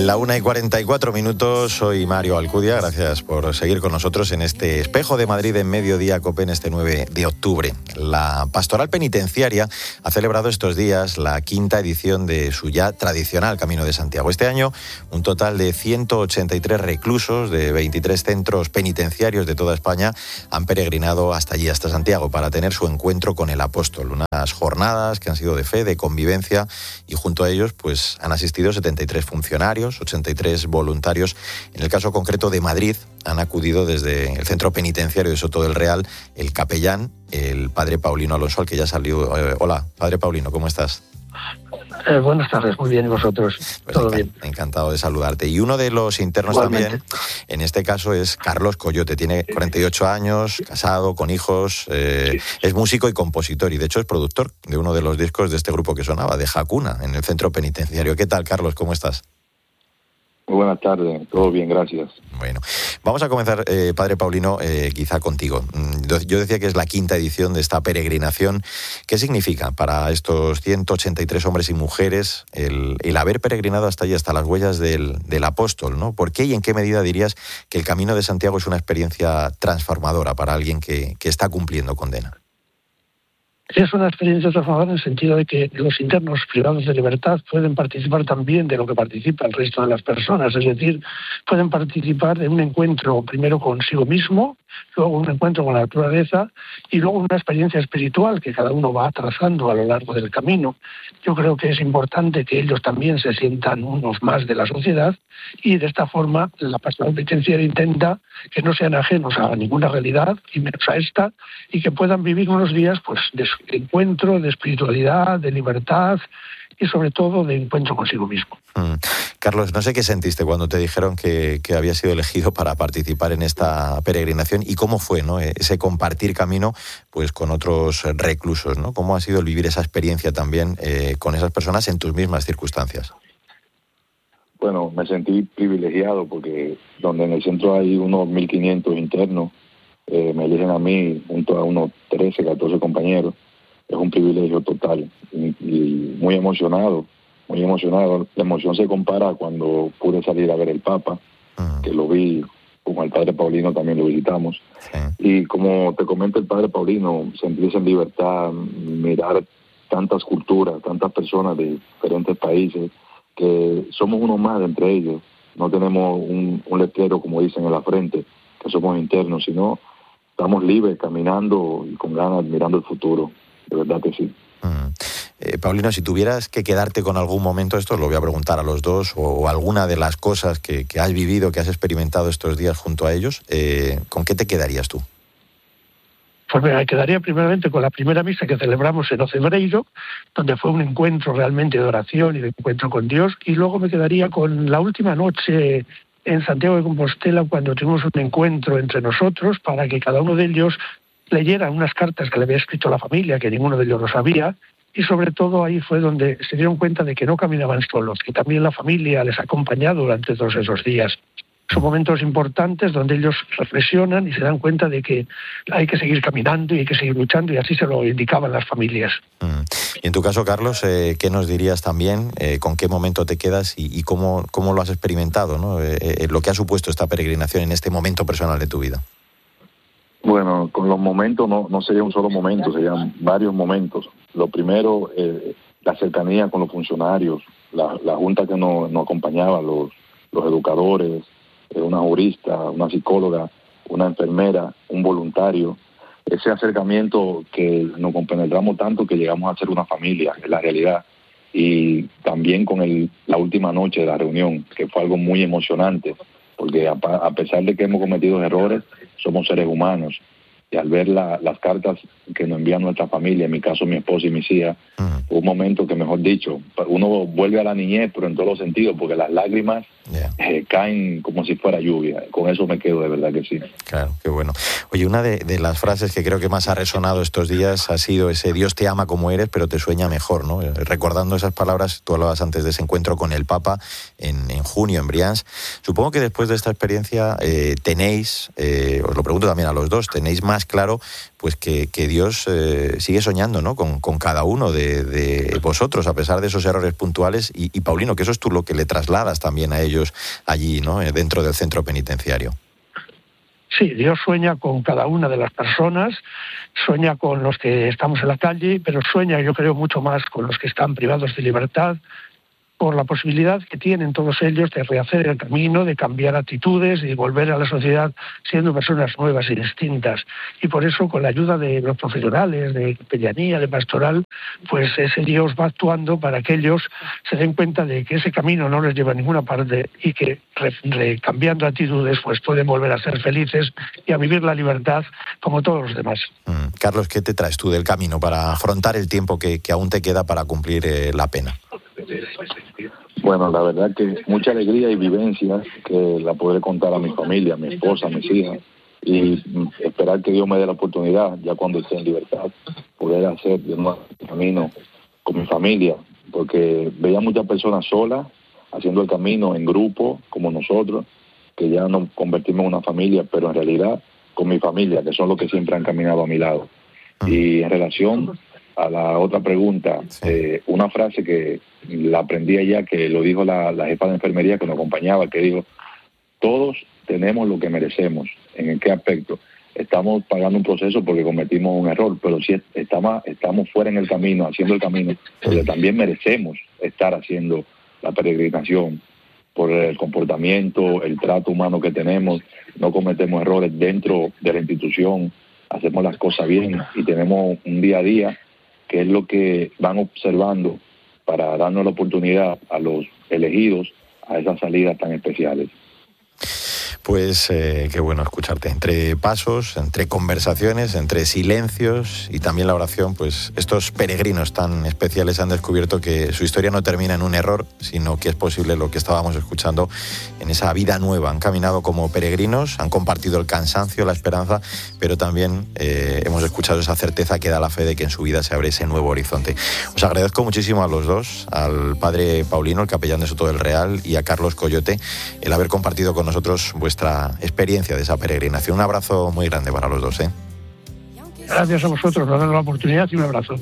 La 1:44, soy Mario Alcudia, gracias por seguir con nosotros en este Espejo de Madrid en Mediodía Cope en este 9 de octubre. La Pastoral Penitenciaria ha celebrado estos días la 5ª edición de su ya tradicional Camino de Santiago. Este año, un total de 183 reclusos de 23 centros penitenciarios de toda España han peregrinado hasta allí, hasta Santiago, para tener su encuentro con el apóstol. Unas jornadas que han sido de fe, de convivencia, y junto a ellos pues han asistido 73 funcionarios, 83 voluntarios. En el caso concreto de Madrid, han acudido desde el centro penitenciario de Soto del Real el capellán, el padre Paulino Alonso, al que ya salió. Hola, padre Paulino, ¿cómo estás? Buenas tardes, muy bien, ¿y vosotros? Pues todo bien. Encantado de saludarte. Y uno de los internos Igualmente. también, en este caso, es Carlos Coyote. Tiene 48 años, casado, con hijos, es músico y compositor, y de hecho es productor de uno de los discos de este grupo que sonaba, de Hakuna, en el centro penitenciario. ¿Qué tal, Carlos? ¿Cómo estás? Muy buenas tardes, todo bien, gracias. Bueno, vamos a comenzar, padre Paulino, quizá contigo. Yo decía que es la 5ª edición de esta peregrinación. ¿Qué significa para estos 183 hombres y mujeres el haber peregrinado hasta allí, hasta las huellas del apóstol, ¿no? ¿Por qué y en qué medida dirías que el Camino de Santiago es una experiencia transformadora para alguien que está cumpliendo condena? Es una experiencia transformadora en el sentido de que los internos privados de libertad pueden participar también de lo que participa el resto de las personas, es decir, pueden participar en un encuentro primero consigo mismo, luego un encuentro con la naturaleza y luego una experiencia espiritual que cada uno va trazando a lo largo del camino. Yo creo que es importante que ellos también se sientan unos más de la sociedad, y de esta forma la Pastoral Penitenciaria intenta que no sean ajenos a ninguna realidad y menos a esta, y que puedan vivir unos días pues de encuentro, de espiritualidad, de libertad y sobre todo de encuentro consigo mismo. Carlos, no sé qué sentiste cuando te dijeron que habías sido elegido para participar en esta peregrinación, y cómo fue, ¿no?, ese compartir camino pues con otros reclusos, ¿no? ¿Cómo ha sido el vivir esa experiencia también con esas personas en tus mismas circunstancias? Bueno, me sentí privilegiado porque donde en el centro hay unos 1.500 internos, me eligen a mí junto a unos 13, 14 compañeros. Es un privilegio total y muy emocionado, muy emocionado. La emoción se compara a cuando pude salir a ver el Papa, que lo vi, como el padre Paulino también lo visitamos. Sí. Y como te comenta el padre Paulino, sentirse en libertad, mirar tantas culturas, tantas personas de diferentes países, que somos uno más de entre ellos. No tenemos un letrero, como dicen, en la frente, que somos internos, sino estamos libres, caminando y con ganas, mirando el futuro. De verdad que sí. Paulino, si tuvieras que quedarte con algún momento, esto lo voy a preguntar a los dos, o alguna de las cosas que has vivido, que has experimentado estos días junto a ellos, ¿con qué te quedarías tú? Pues me quedaría primeramente con la primera misa que celebramos en Ocebreiro, donde fue un encuentro realmente de oración y de encuentro con Dios, y luego me quedaría con la última noche en Santiago de Compostela, cuando tuvimos un encuentro entre nosotros para que cada uno de ellos leyera unas cartas que le había escrito la familia, que ninguno de ellos lo sabía, y sobre todo ahí fue donde se dieron cuenta de que no caminaban solos, que también la familia les ha acompañado durante todos esos días. Son momentos importantes donde ellos reflexionan y se dan cuenta de que hay que seguir caminando y hay que seguir luchando, y así se lo indicaban las familias. Y en tu caso, Carlos, ¿qué nos dirías también? ¿Con qué momento te quedas y cómo lo has experimentado, ¿no? Lo que ha supuesto esta peregrinación en este momento personal de tu vida. Bueno, con los momentos no sería un solo momento, serían varios momentos. Lo primero, la cercanía con los funcionarios, la junta que nos acompañaba, los educadores, una jurista, una psicóloga, una enfermera, un voluntario. Ese acercamiento que nos compenetramos tanto que llegamos a ser una familia, es la realidad. Y también con la última noche de la reunión, que fue algo muy emocionante, porque a pesar de que hemos cometido errores, somos seres humanos. Y al ver las cartas que nos envían nuestra familia, en mi caso mi esposa y mis hijas, fue un momento que, mejor dicho, uno vuelve a la niñez, pero en todos los sentidos, porque las lágrimas caen como si fuera lluvia. Con eso me quedo, de verdad que sí. Claro, qué bueno. Oye, una de las frases que creo que más ha resonado estos días ha sido ese Dios te ama como eres, pero te sueña mejor, ¿no? Recordando esas palabras, tú hablabas antes de ese encuentro con el Papa en junio en Brians. Supongo que después de esta experiencia tenéis, os lo pregunto también a los dos, tenéis más más claro pues que Dios sigue soñando, ¿no?, con cada uno de vosotros, a pesar de esos errores puntuales. Y Paulino, que eso es tú lo que le trasladas también a ellos allí, ¿no?, dentro del centro penitenciario. Sí, Dios sueña con cada una de las personas, sueña con los que estamos en la calle, pero sueña, yo creo, mucho más con los que están privados de libertad, por la posibilidad que tienen todos ellos de rehacer el camino, de cambiar actitudes y volver a la sociedad siendo personas nuevas y distintas. Y por eso, con la ayuda de los profesionales, de capellanía, de pastoral, pues ese Dios va actuando para que ellos se den cuenta de que ese camino no les lleva a ninguna parte y que cambiando actitudes pues pueden volver a ser felices y a vivir la libertad como todos los demás. Carlos, ¿qué te traes tú del camino para afrontar el tiempo que aún te queda para cumplir la pena? Bueno, la verdad que mucha alegría y vivencia que la podré contar a mi familia, a mi esposa, a mis hijas, y esperar que Dios me dé la oportunidad, ya cuando esté en libertad, poder hacer de nuevo el camino con mi familia, porque veía muchas personas solas haciendo el camino en grupo, como nosotros, que ya nos convertimos en una familia, pero en realidad con mi familia, que son los que siempre han caminado a mi lado. Y en relación a la otra pregunta, una frase que la aprendí allá, que lo dijo la jefa de enfermería que nos acompañaba, que dijo: todos tenemos lo que merecemos. ¿En qué aspecto? Estamos pagando un proceso porque cometimos un error, pero si estamos fuera en el camino, haciendo el camino, porque también merecemos estar haciendo la peregrinación por el comportamiento, el trato humano que tenemos, no cometemos errores dentro de la institución, hacemos las cosas bien y tenemos un día a día que es lo que van observando para darnos la oportunidad a los elegidos a esas salidas tan especiales. Pues qué bueno escucharte. Entre pasos, entre conversaciones, entre silencios y también la oración, pues estos peregrinos tan especiales han descubierto que su historia no termina en un error, sino que es posible lo que estábamos escuchando en esa vida nueva. Han caminado como peregrinos, han compartido el cansancio, la esperanza, pero también hemos escuchado esa certeza que da la fe de que en su vida se abre ese nuevo horizonte. Os agradezco muchísimo a los dos, al padre Paulino, el capellán de Soto del Real, y a Carlos Coyote, el haber compartido con nosotros vuestra experiencia de esa peregrinación. Un abrazo muy grande para los dos. Gracias a vosotros por darnos la oportunidad y un abrazo.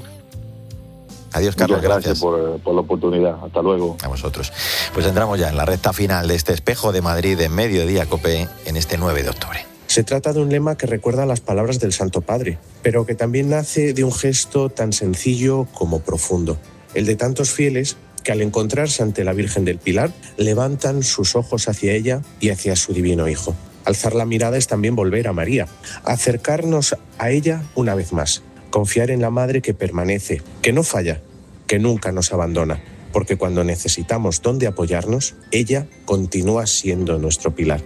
Adiós, Carlos, gracias por la oportunidad. Hasta luego. A vosotros. Pues entramos ya en la recta final de este Espejo de Madrid en Mediodía Cope en este 9 de octubre. Se trata de un lema que recuerda las palabras del Santo Padre, pero que también nace de un gesto tan sencillo como profundo, el de tantos fieles que al encontrarse ante la Virgen del Pilar levantan sus ojos hacia ella y hacia su divino Hijo. Alzar la mirada es también volver a María, acercarnos a ella una vez más, confiar en la Madre que permanece, que no falla, que nunca nos abandona, porque cuando necesitamos dónde apoyarnos, ella continúa siendo nuestro pilar.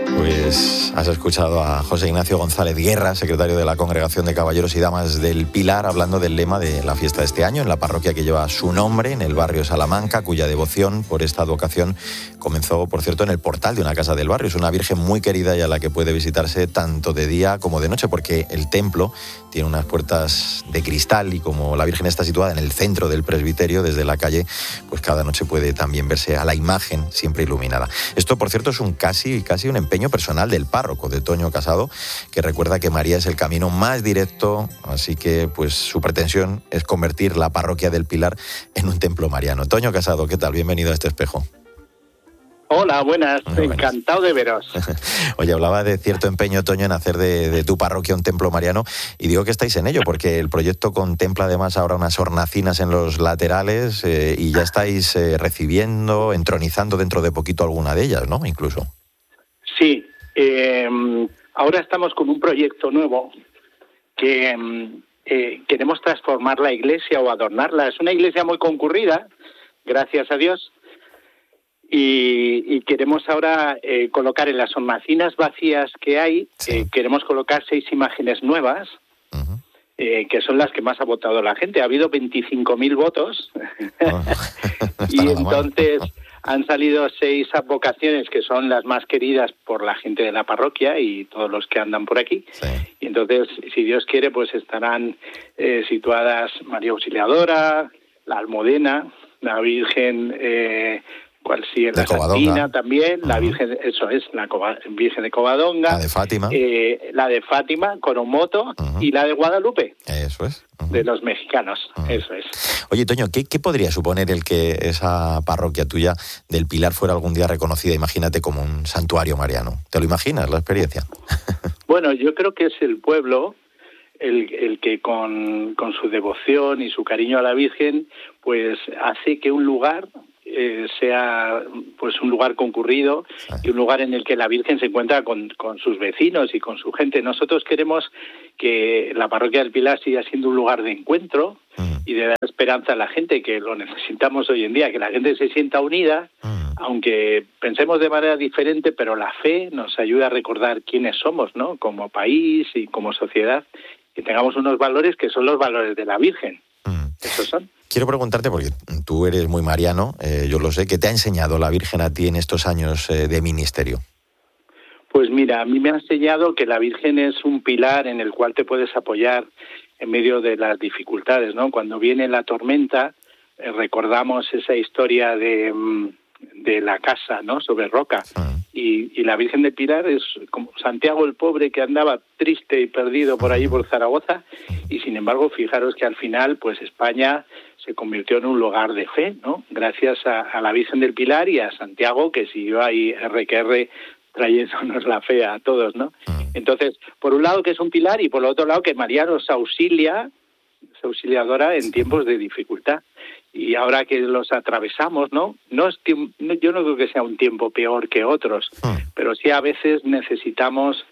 Pues has escuchado a José Ignacio González Guerra, secretario de la Congregación de Caballeros y Damas del Pilar, hablando del lema de la fiesta de este año en la parroquia que lleva su nombre, en el barrio Salamanca, cuya devoción por esta advocación comenzó, por cierto, en el portal de una casa del barrio. Es una virgen muy querida y a la que puede visitarse tanto de día como de noche, porque el templo tiene unas puertas de cristal y como la Virgen está situada en el centro del presbiterio, desde la calle, pues cada noche puede también verse a la imagen siempre iluminada. Esto, por cierto, es casi un empeño personal del párroco, de Toño Casado, que recuerda que María es el camino más directo, así que pues su pretensión es convertir la parroquia del Pilar en un templo mariano. Toño Casado, ¿qué tal? Bienvenido a este espejo. Hola, buenas. Encantado de veros. Oye, hablaba de cierto empeño, Toño, en hacer de tu parroquia un templo mariano, y digo que estáis en ello, porque el proyecto contempla además ahora unas hornacinas en los laterales y ya estáis recibiendo, entronizando dentro de poquito alguna de ellas, ¿no? Incluso. Sí, ahora estamos con un proyecto nuevo que queremos transformar la iglesia o adornarla. Es una iglesia muy concurrida, gracias a Dios. Y queremos ahora colocar en las hornacinas vacías que hay, queremos colocar 6 imágenes nuevas, que son las que más ha votado la gente. Ha habido 25.000 votos y entonces han salido 6 advocaciones que son las más queridas por la gente de la parroquia y todos los que andan por aquí. Sí. Y entonces, si Dios quiere, pues estarán situadas María Auxiliadora, la Almudena, la Virgen ¿Cuál sigue? La Santina también, la Virgen, eso es, la Virgen de Covadonga. La de Fátima. La de Fátima, Coromoto, y la de Guadalupe. Eso es. De los mexicanos, eso es. Oye, Toño, ¿qué podría suponer el que esa parroquia tuya del Pilar fuera algún día reconocida, imagínate, como un santuario mariano? ¿Te lo imaginas, la experiencia? Bueno, yo creo que es el pueblo el que con su devoción y su cariño a la Virgen, pues hace que un lugar sea pues un lugar concurrido y un lugar en el que la Virgen se encuentra con sus vecinos y con su gente. Nosotros queremos que la parroquia del Pilar siga siendo un lugar de encuentro y de dar esperanza a la gente, que lo necesitamos hoy en día, que la gente se sienta unida, aunque pensemos de manera diferente, pero la fe nos ayuda a recordar quiénes somos, ¿no? Como país y como sociedad, que tengamos unos valores que son los valores de la Virgen. Esos son. Quiero preguntarte, porque tú eres muy mariano, yo lo sé, ¿qué te ha enseñado la Virgen a ti en estos años de ministerio? Pues mira, a mí me ha enseñado que la Virgen es un pilar en el cual te puedes apoyar en medio de las dificultades, ¿no? Cuando viene la tormenta, recordamos esa historia de la casa, ¿no? Sobre roca. Y la Virgen del Pilar es como Santiago el pobre, que andaba triste y perdido por allí por Zaragoza, y sin embargo, fijaros que al final, pues España se convirtió en un lugar de fe, ¿no? Gracias a la Virgen del Pilar y a Santiago, que siguió ahí R trayéndonos la fe a todos, ¿no? Entonces, por un lado que es un pilar, y por el otro lado que María nos auxilia, es auxiliadora en tiempos de dificultad. Y ahora que los atravesamos, ¿no? Yo no creo que sea un tiempo peor que otros, pero sí a veces necesitamos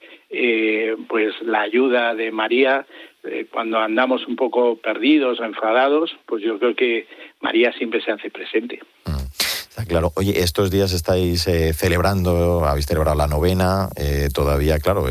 pues la ayuda de María cuando andamos un poco perdidos o enfadados, pues yo creo que María siempre se hace presente. Está claro. Oye, estos días estáis celebrando, habéis celebrado la novena, todavía, claro,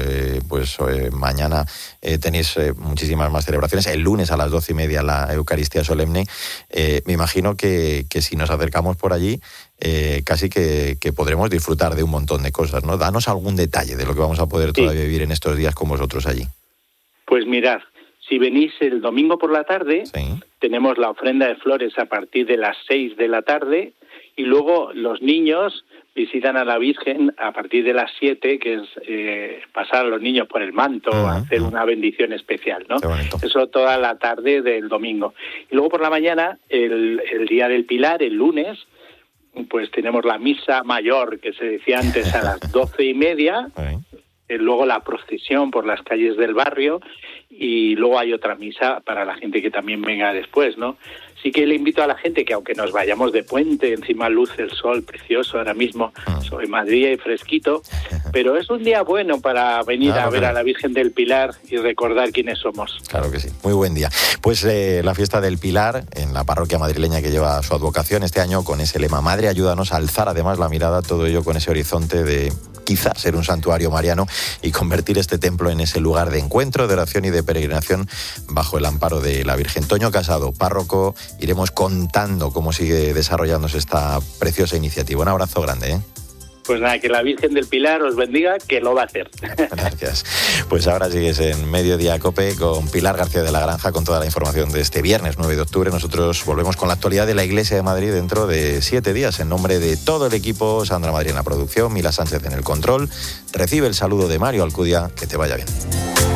mañana tenéis muchísimas más celebraciones. El lunes a las 12:30 la Eucaristía solemne. Me imagino que si nos acercamos por allí, casi que podremos disfrutar de un montón de cosas, ¿no? Danos algún detalle de lo que vamos a poder todavía vivir en estos días con vosotros allí. Pues mirad, si venís el domingo por la tarde, tenemos la ofrenda de flores a partir de las 6 de la tarde, y luego los niños visitan a la Virgen a partir de las 7, que es pasar a los niños por el manto, hacer una bendición especial, ¿no? Eso toda la tarde del domingo. Y luego por la mañana, el día del Pilar, el lunes, pues tenemos la misa mayor, que se decía antes, a las 12:30, luego la procesión por las calles del barrio, y luego hay otra misa para la gente que también venga después, ¿no? Sí que le invito a la gente que, aunque nos vayamos de puente, encima luce el sol precioso ahora mismo sobre Madrid y fresquito, pero es un día bueno para venir a ver a la Virgen del Pilar y recordar quiénes somos. Claro que sí, muy buen día. Pues la fiesta del Pilar en la parroquia madrileña que lleva su advocación este año con ese lema Madre, ayúdanos a alzar además la mirada, todo ello con ese horizonte de quizá ser un santuario mariano y convertir este templo en ese lugar de encuentro, de oración y de peregrinación bajo el amparo de la Virgen. Toño Casado, párroco, iremos contando cómo sigue desarrollándose esta preciosa iniciativa. Un abrazo grande, ¿eh? Pues nada, que la Virgen del Pilar os bendiga, que lo va a hacer. Gracias. Pues ahora sigues en Mediodía COPE con Pilar García de la Granja con toda la información de este viernes 9 de octubre. Nosotros volvemos con la actualidad de la Iglesia de Madrid dentro de 7 días. En nombre de todo el equipo, Sandra Madrid en la producción, Mila Sánchez en el control. Recibe el saludo de Mario Alcudia. Que te vaya bien.